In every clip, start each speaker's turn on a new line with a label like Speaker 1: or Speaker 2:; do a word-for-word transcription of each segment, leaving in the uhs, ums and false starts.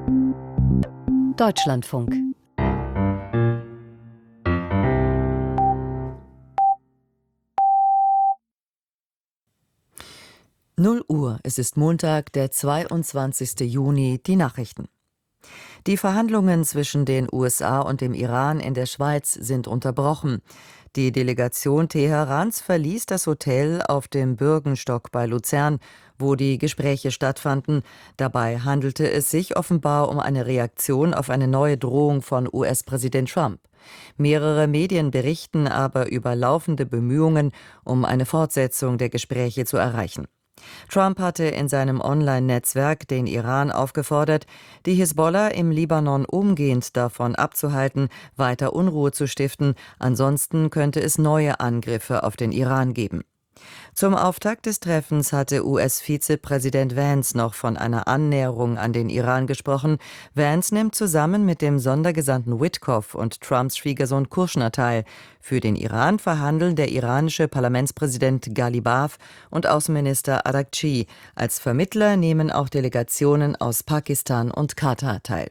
Speaker 1: Deutschlandfunk.
Speaker 2: null Uhr, es ist Montag, der zweiundzwanzigste Juni, die Nachrichten. Die Verhandlungen zwischen den U S A und dem Iran in der Schweiz sind unterbrochen. Die Delegation Teherans verließ das Hotel auf dem Bürgenstock bei Luzern, wo die Gespräche stattfanden. Dabei handelte es sich offenbar um eine Reaktion auf eine neue Drohung von U S-Präsident Trump. Mehrere Medien berichten aber über laufende Bemühungen, um eine Fortsetzung der Gespräche zu erreichen. Trump hatte in seinem Online-Netzwerk den Iran aufgefordert, die Hisbollah im Libanon umgehend davon abzuhalten, weiter Unruhe zu stiften, ansonsten könnte es neue Angriffe auf den Iran geben. Zum Auftakt des Treffens hatte U S-Vizepräsident Vance noch von einer Annäherung an den Iran gesprochen. Vance nimmt zusammen mit dem Sondergesandten Witkoff und Trumps Schwiegersohn Kushner teil. Für den Iran verhandeln der iranische Parlamentspräsident Ghalibaf und Außenminister Araghchi. Als Vermittler nehmen auch Delegationen aus Pakistan und Katar teil.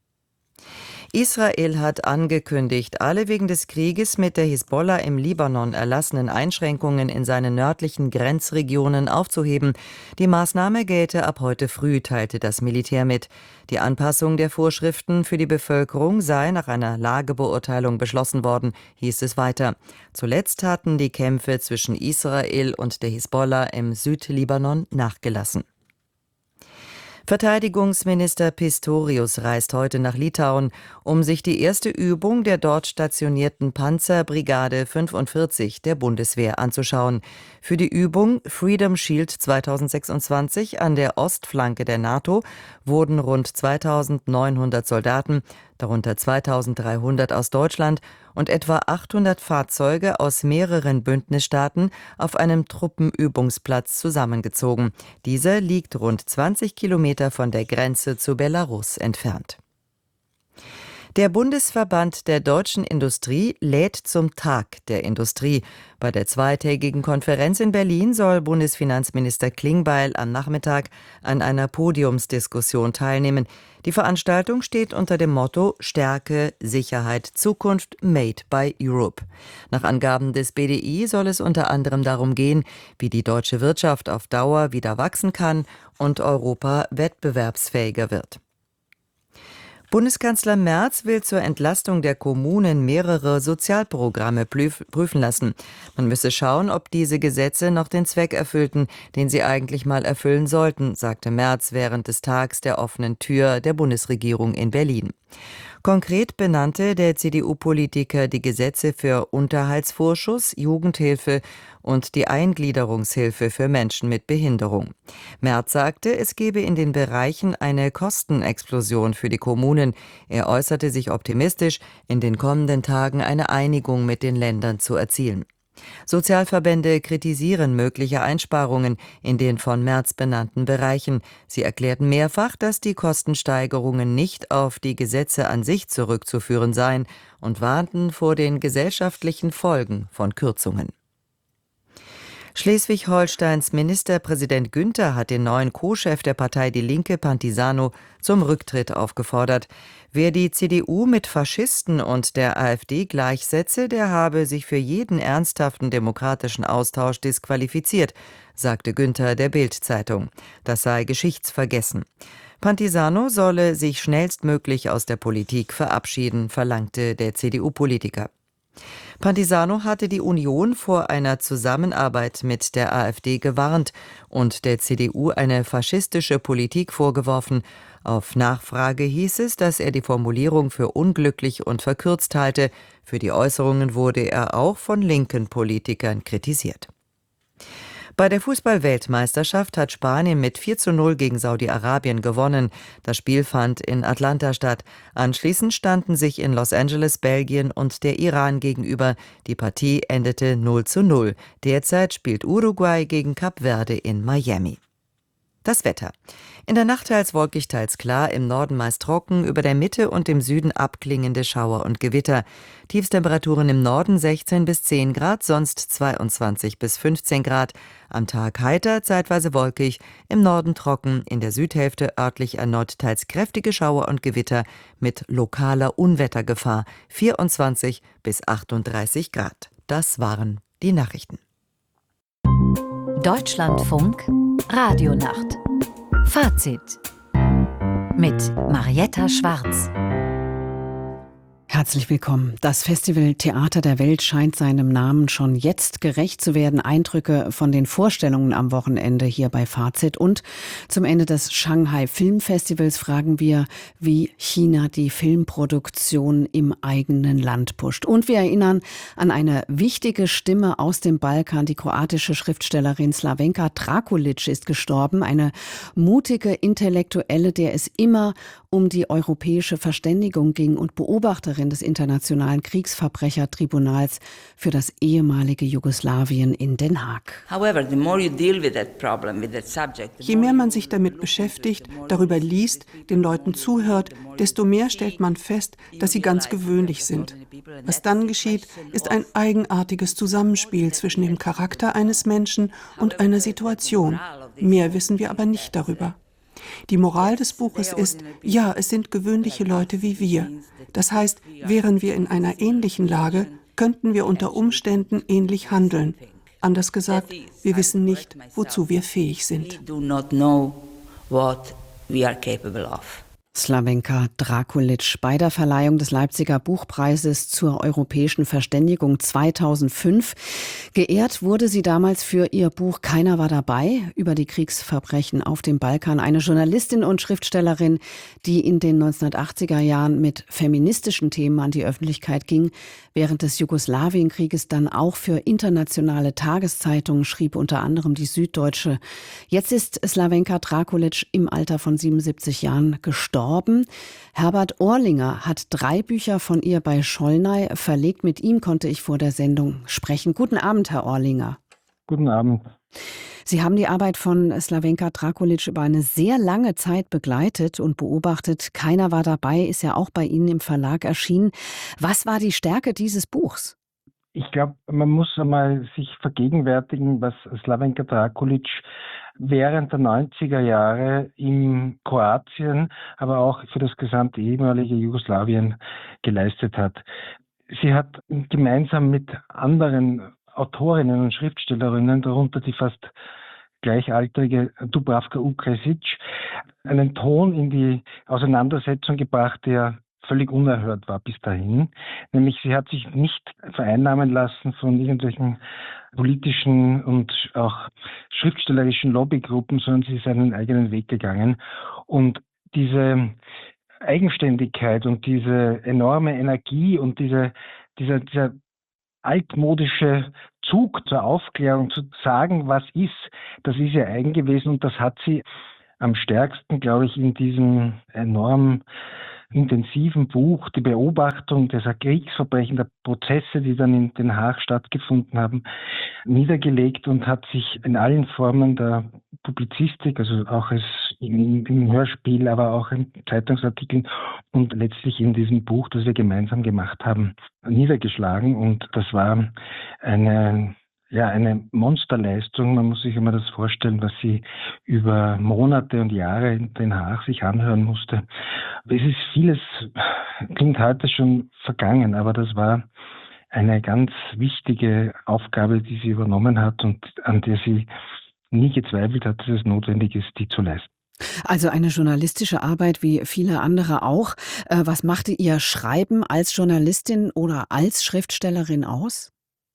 Speaker 2: Israel hat angekündigt, alle wegen des Krieges mit der Hisbollah im Libanon erlassenen Einschränkungen in seinen nördlichen Grenzregionen aufzuheben. Die Maßnahme gelte ab heute früh, teilte das Militär mit. Die Anpassung der Vorschriften für die Bevölkerung sei nach einer Lagebeurteilung beschlossen worden, hieß es weiter. Zuletzt hatten die Kämpfe zwischen Israel und der Hisbollah im Südlibanon nachgelassen. Verteidigungsminister Pistorius reist heute nach Litauen, um sich die erste Übung der dort stationierten Panzerbrigade fünfundvierzig der Bundeswehr anzuschauen. Für die Übung Freedom Shield zweitausendsechsundzwanzig an der Ostflanke der NATO wurden rund zweitausendneunhundert Soldaten, darunter zweitausenddreihundert aus Deutschland und etwa achthundert Fahrzeuge aus mehreren Bündnisstaaten auf einem Truppenübungsplatz zusammengezogen. Dieser liegt rund zwanzig Kilometer von der Grenze zu Belarus entfernt. Der Bundesverband der deutschen Industrie lädt zum Tag der Industrie. Bei der zweitägigen Konferenz in Berlin soll Bundesfinanzminister Klingbeil am Nachmittag an einer Podiumsdiskussion teilnehmen. Die Veranstaltung steht unter dem Motto Stärke, Sicherheit, Zukunft Made by Europe. Nach Angaben des B D I soll es unter anderem darum gehen, wie die deutsche Wirtschaft auf Dauer wieder wachsen kann und Europa wettbewerbsfähiger wird. Bundeskanzler Merz will zur Entlastung der Kommunen mehrere Sozialprogramme prüfen lassen. Man müsse schauen, ob diese Gesetze noch den Zweck erfüllten, den sie eigentlich mal erfüllen sollten, sagte Merz während des Tags der offenen Tür der Bundesregierung in Berlin. Konkret benannte der C D U-Politiker die Gesetze für Unterhaltsvorschuss, Jugendhilfe und die Eingliederungshilfe für Menschen mit Behinderung. Merz sagte, es gebe in den Bereichen eine Kostenexplosion für die Kommunen. Er äußerte sich optimistisch, in den kommenden Tagen eine Einigung mit den Ländern zu erzielen. Sozialverbände kritisieren mögliche Einsparungen in den von Merz benannten Bereichen. Sie erklärten mehrfach, dass die Kostensteigerungen nicht auf die Gesetze an sich zurückzuführen seien und warnten vor den gesellschaftlichen Folgen von Kürzungen. Schleswig-Holsteins Ministerpräsident Günther hat den neuen Co-Chef der Partei Die Linke, Pantisano, zum Rücktritt aufgefordert. Wer die C D U mit Faschisten und der AfD gleichsetze, der habe sich für jeden ernsthaften demokratischen Austausch disqualifiziert, sagte Günther der Bild-Zeitung. Das sei geschichtsvergessen. Pantisano solle sich schnellstmöglich aus der Politik verabschieden, verlangte der C D U-Politiker. Pantisano hatte die Union vor einer Zusammenarbeit mit der AfD gewarnt und der C D U eine faschistische Politik vorgeworfen. Auf Nachfrage hieß es, dass er die Formulierung für unglücklich und verkürzt halte. Für die Äußerungen wurde er auch von linken Politikern kritisiert. Bei der Fußball-Weltmeisterschaft hat Spanien mit vier zu null gegen Saudi-Arabien gewonnen. Das Spiel fand in Atlanta statt. Anschließend standen sich in Los Angeles Belgien und der Iran gegenüber. Die Partie endete null zu null. Derzeit spielt Uruguay gegen Kap Verde in Miami. Das Wetter. In der Nacht teils wolkig, teils klar, im Norden meist trocken, über der Mitte und im Süden abklingende Schauer und Gewitter. Tiefstemperaturen im Norden sechzehn bis zehn Grad, sonst zweiundzwanzig bis fünfzehn Grad. Am Tag heiter, zeitweise wolkig, im Norden trocken, in der Südhälfte örtlich erneut teils kräftige Schauer und Gewitter mit lokaler Unwettergefahr, vierundzwanzig bis achtunddreißig Grad. Das waren die Nachrichten.
Speaker 1: Deutschlandfunk Radionacht. Fazit mit Marietta Schwarz.
Speaker 3: Herzlich willkommen. Das Festival Theater der Welt scheint seinem Namen schon jetzt gerecht zu werden. Eindrücke von den Vorstellungen am Wochenende hier bei Fazit. Und zum Ende des Shanghai Filmfestivals fragen wir, wie China die Filmproduktion im eigenen Land pusht. Und wir erinnern an eine wichtige Stimme aus dem Balkan. Die kroatische Schriftstellerin Slavenka Drakulic ist gestorben. Eine mutige Intellektuelle, der es immer um die europäische Verständigung ging und Beobachterin des Internationalen Kriegsverbrechertribunals für das ehemalige Jugoslawien in Den Haag.
Speaker 4: Je mehr man sich damit beschäftigt, darüber liest, den Leuten zuhört, desto mehr stellt man fest, dass sie ganz gewöhnlich sind. Was dann geschieht, ist ein eigenartiges Zusammenspiel zwischen dem Charakter eines Menschen und einer Situation. Mehr wissen wir aber nicht darüber. Die Moral des Buches ist, ja, es sind gewöhnliche Leute wie wir. Das heißt, wären wir in einer ähnlichen Lage, könnten wir unter Umständen ähnlich handeln. Anders gesagt, wir wissen nicht, wozu wir fähig sind.
Speaker 3: Slavenka Drakulic. Bei der Verleihung des Leipziger Buchpreises zur europäischen Verständigung zweitausendfünf. Geehrt wurde sie damals für ihr Buch Keiner war dabei über die Kriegsverbrechen auf dem Balkan. Eine Journalistin und Schriftstellerin, die in den neunzehnhundertachtziger Jahren mit feministischen Themen an die Öffentlichkeit ging, während des Jugoslawienkrieges dann auch für internationale Tageszeitungen schrieb, unter anderem die Süddeutsche. Jetzt ist Slavenka Drakulic im Alter von siebenundsiebzig Jahren gestorben. Herbert Orlinger hat drei Bücher von ihr bei Schollnay verlegt. Mit ihm konnte ich vor der Sendung sprechen. Guten Abend, Herr Orlinger.
Speaker 5: Guten Abend.
Speaker 3: Sie haben die Arbeit von Slavenka Drakulic über eine sehr lange Zeit begleitet und beobachtet. Keiner war dabei, ist ja auch bei Ihnen im Verlag erschienen. Was war die Stärke dieses Buchs?
Speaker 5: Ich glaube, man muss einmal sich vergegenwärtigen, was Slavenka Drakulic während der neunziger Jahre in Kroatien, aber auch für das gesamte ehemalige Jugoslawien geleistet hat. Sie hat gemeinsam mit anderen Autorinnen und Schriftstellerinnen, darunter die fast gleichaltrige Dubravka Ukrasic, einen Ton in die Auseinandersetzung gebracht, der völlig unerhört war bis dahin. Nämlich sie hat sich nicht vereinnahmen lassen von irgendwelchen politischen und auch schriftstellerischen Lobbygruppen, sondern sie ist einen eigenen Weg gegangen. Und diese Eigenständigkeit und diese enorme Energie und diese, dieser, dieser altmodische Zug zur Aufklärung, zu sagen, was ist, das ist ihr eigen gewesen und das hat sie am stärksten, glaube ich, in diesem enorm intensiven Buch, die Beobachtung dieser Kriegsverbrechen, der Prozesse, die dann in Den Haag stattgefunden haben, niedergelegt und hat sich in allen Formen der Publizistik, also auch als im, im Hörspiel, aber auch in Zeitungsartikeln und letztlich in diesem Buch, das wir gemeinsam gemacht haben, niedergeschlagen. Und das war eine Ja, eine Monsterleistung. Man muss sich immer das vorstellen, was sie über Monate und Jahre in Den Haag sich anhören musste. Es ist vieles, klingt heute schon vergangen, aber das war eine ganz wichtige Aufgabe, die sie übernommen hat und an der sie nie gezweifelt hat, dass es notwendig ist, die zu leisten.
Speaker 3: Also eine journalistische Arbeit wie viele andere auch. Was machte Ihr Schreiben als Journalistin oder als Schriftstellerin aus?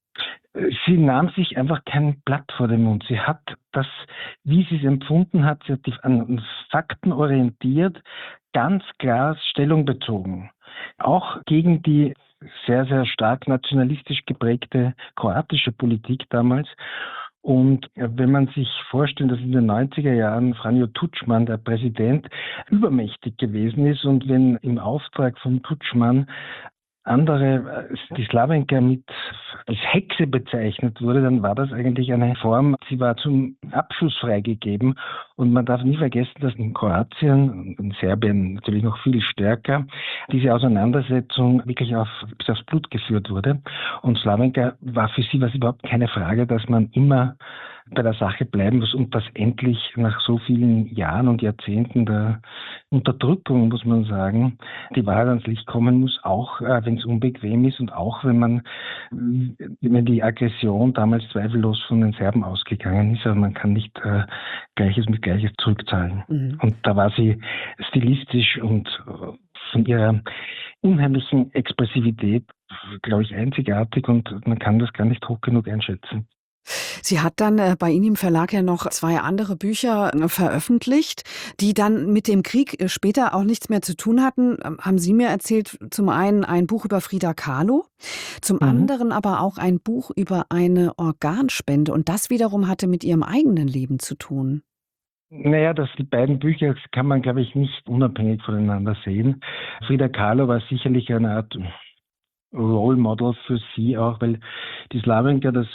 Speaker 5: Sie nahm sich einfach kein Blatt vor den Mund. Sie hat das, wie sie es empfunden hat, sie hat die, an Fakten orientiert, ganz klar Stellung bezogen. Auch gegen die sehr, sehr stark nationalistisch geprägte kroatische Politik damals. Und wenn man sich vorstellt, dass in den neunziger Jahren Franjo Tuđman, der Präsident, übermächtig gewesen ist und wenn im Auftrag von Tuđman andere, äh, die Slawenka mit als Hexe bezeichnet wurde, dann war das eigentlich eine Form, sie war zum Abschuss freigegeben. Und man darf nie vergessen, dass in Kroatien und in Serbien natürlich noch viel stärker diese Auseinandersetzung wirklich auf, bis aufs Blut geführt wurde. Und Slawenka war für sie was überhaupt keine Frage, dass man immer bei der Sache bleiben muss und dass endlich nach so vielen Jahren und Jahrzehnten der Unterdrückung, muss man sagen, die Wahrheit ans Licht kommen muss, auch äh, wenn es unbequem ist und auch wenn man, wenn die Aggression damals zweifellos von den Serben ausgegangen ist, aber man kann nicht äh, Gleiches mit Gleiches zurückzahlen. Mhm. Und da war sie stilistisch und äh, von ihrer unheimlichen Expressivität, glaube ich, einzigartig und man kann das gar nicht hoch genug einschätzen.
Speaker 3: Sie hat dann äh, bei Ihnen im Verlag ja noch zwei andere Bücher äh, veröffentlicht, die dann mit dem Krieg äh, später auch nichts mehr zu tun hatten. Ähm, haben Sie mir erzählt, zum einen ein Buch über Frida Kahlo, zum mhm. anderen aber auch ein Buch über eine Organspende. Und das wiederum hatte mit Ihrem eigenen Leben zu tun.
Speaker 5: Naja, das, die beiden Bücher kann man, glaube ich, nicht unabhängig voneinander sehen. Frida Kahlo war sicherlich eine Art Role Model für sie auch, weil die Slawenka, das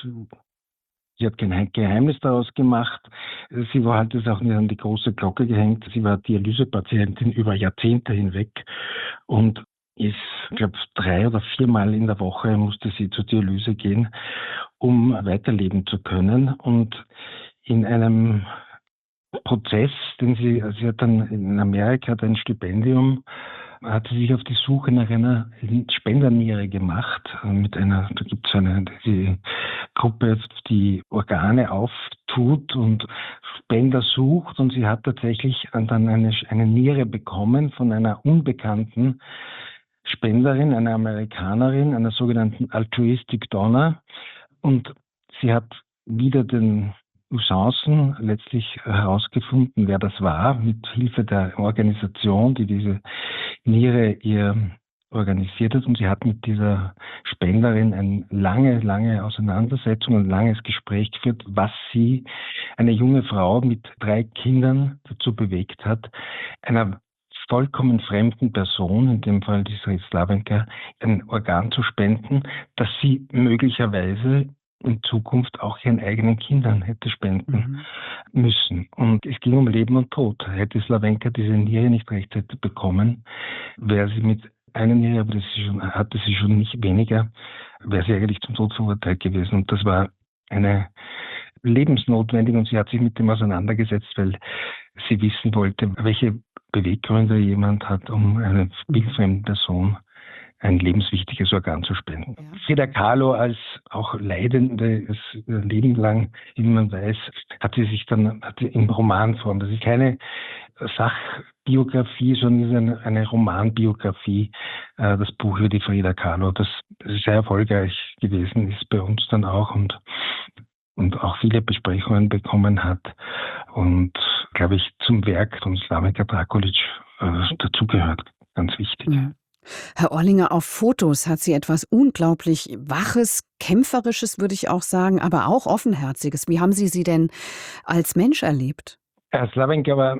Speaker 5: Sie hat kein Geheimnis daraus gemacht. Sie war halt das auch nicht an die große Glocke gehängt. Sie war Dialysepatientin über Jahrzehnte hinweg und ist, ich glaube, drei oder viermal in der Woche musste sie zur Dialyse gehen, um weiterleben zu können. Und in einem Prozess, den sie, sie hat dann in Amerika hat ein Stipendium, hat sie sich auf die Suche nach einer Spenderniere gemacht. Mit einer, da gibt es eine die Gruppe, die Organe auftut und Spender sucht. Und sie hat tatsächlich dann eine, eine Niere bekommen von einer unbekannten Spenderin, einer Amerikanerin, einer sogenannten Altruistic Donor. Und sie hat wieder den Chancen letztlich herausgefunden, wer das war, mit Hilfe der Organisation, die diese Niere ihr organisiert hat. Und sie hat mit dieser Spenderin eine lange, lange Auseinandersetzung, ein langes Gespräch geführt, was sie, eine junge Frau mit drei Kindern, dazu bewegt hat, einer vollkommen fremden Person, in dem Fall dieser Slawenka, ein Organ zu spenden, das sie möglicherweise in Zukunft auch ihren eigenen Kindern hätte spenden mhm. müssen. Und es ging um Leben und Tod. Hätte Slawenka diese Niere nicht rechtzeitig bekommen, wäre sie mit einer Niere, aber das schon, hatte sie schon nicht weniger, wäre sie eigentlich zum Tod verurteilt gewesen. Und das war eine lebensnotwendige, und sie hat sich mit dem auseinandergesetzt, weil sie wissen wollte, welche Beweggründe jemand hat, um einer wildfremden Person ein lebenswichtiges Organ zu spenden. Ja. Frida Kahlo als auch Leidende, das Leben lang, wie man weiß, hat sie sich dann hat sie in Romanform, das ist keine Sachbiografie, sondern ist eine, eine Romanbiografie, äh, das Buch über die Frida Kahlo, das, das sehr erfolgreich gewesen ist bei uns dann auch und, und auch viele Besprechungen bekommen hat und, glaube ich, zum Werk von Slavenka Drakulic äh, dazugehört, ganz wichtig.
Speaker 3: Ja. Herr Orlinger, auf Fotos hat sie etwas unglaublich Waches, Kämpferisches, würde ich auch sagen, aber auch Offenherziges. Wie haben Sie sie denn als Mensch erlebt?
Speaker 5: Herr Slavenka war,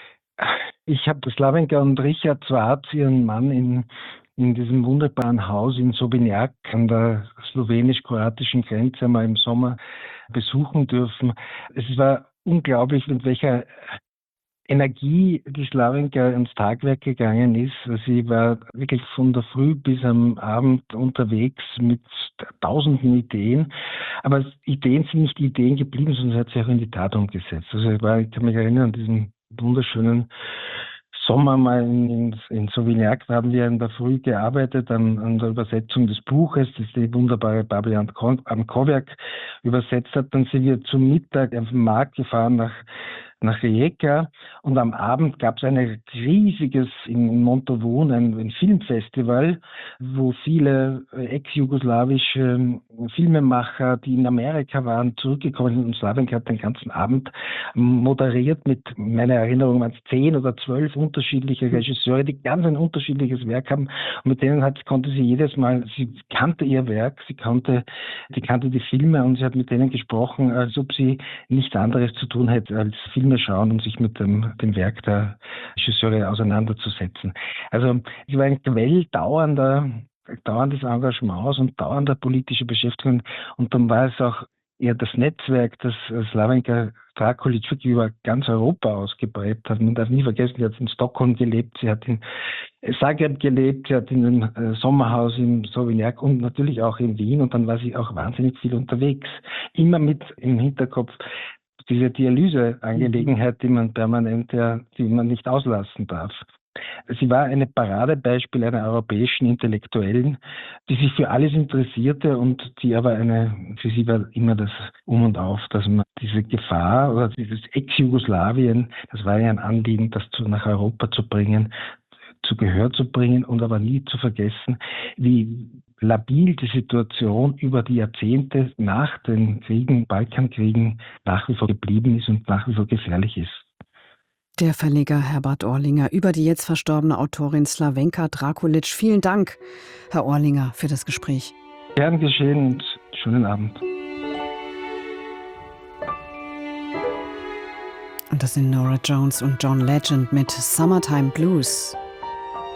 Speaker 5: ich habe Slavenka und Richard Schwarz, ihren Mann, in, in diesem wunderbaren Haus in Sobinjak an der slowenisch-kroatischen Grenze mal im Sommer besuchen dürfen. Es war unglaublich, mit welcher Energie die Slawenka ins Tagwerk gegangen ist. Sie war wirklich von der Früh bis am Abend unterwegs mit tausenden Ideen. Aber Ideen sind nicht Ideen geblieben, sondern sie hat sie auch in die Tat umgesetzt. Also ich, war, ich kann mich erinnern an diesen wunderschönen Sommer mal in, in Sauvignac, da haben wir in der Früh gearbeitet an, an der Übersetzung des Buches, das die wunderbare Babli Amkowiak übersetzt hat. Dann sind wir zum Mittag auf den Markt gefahren nach nach Rijeka und am Abend gab es ein riesiges in Montauban, ein, ein Filmfestival, wo viele ex-jugoslawische Filmemacher, die in Amerika waren, zurückgekommen sind und Slavenka hat den ganzen Abend moderiert mit, meiner Erinnerung waren es zehn oder zwölf unterschiedliche Regisseure, die ganz ein unterschiedliches Werk haben und mit denen hat, konnte sie jedes Mal, sie kannte ihr Werk, sie kannte, die kannte die Filme und sie hat mit denen gesprochen, als ob sie nichts anderes zu tun hätte als Filme schauen, um sich mit dem, dem Werk der Regisseure auseinanderzusetzen. Also es war ein Quell dauernder dauerndes Engagement und dauernde politische Beschäftigung. Und dann war es auch eher das Netzwerk, das Slavenka Drakulic wirklich über ganz Europa ausgebreitet hat. Man darf nie vergessen, sie hat in Stockholm gelebt, sie hat in Zagreb gelebt, sie hat in einem Sommerhaus im Sauvignac und natürlich auch in Wien, und dann war sie auch wahnsinnig viel unterwegs. Immer mit im Hinterkopf diese Dialyseangelegenheit, die man permanent, ja, die man nicht auslassen darf. Sie war ein Paradebeispiel einer europäischen Intellektuellen, die sich für alles interessierte und die aber eine, für sie war immer das Um und Auf, dass man diese Gefahr oder dieses Ex-Jugoslawien, das war ja ein Anliegen, das zu, nach Europa zu bringen, zu Gehör zu bringen und aber nie zu vergessen, wie labil die Situation über die Jahrzehnte nach den Kriegen, Balkankriegen nach wie vor geblieben ist und nach wie vor gefährlich ist.
Speaker 3: Der Verleger Herbert Orlinger über die jetzt verstorbene Autorin Slavenka Drakulic. Vielen Dank, Herr Orlinger, für das Gespräch.
Speaker 5: Gern geschehen und schönen Abend.
Speaker 3: Und das sind Norah Jones und John Legend mit Summertime Blues.